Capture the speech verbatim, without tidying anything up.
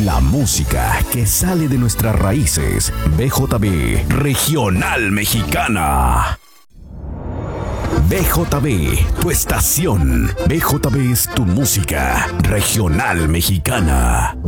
La música que sale de nuestras raíces. B J B Regional Mexicana. B J B, tu estación. B J B es tu música regional mexicana.